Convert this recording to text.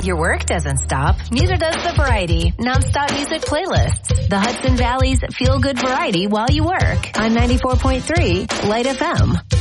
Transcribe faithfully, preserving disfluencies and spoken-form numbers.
Your work doesn't stop. Neither does the Variety nonstop music playlists. The Hudson Valley's feel-good variety while you work on ninety-four point three Light F M.